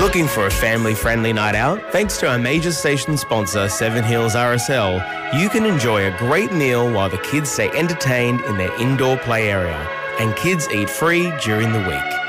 Looking for a family-friendly night out? Thanks to our major station sponsor, Seven Hills RSL, you can enjoy a great meal while the kids stay entertained in their indoor play area. And kids eat free during the week.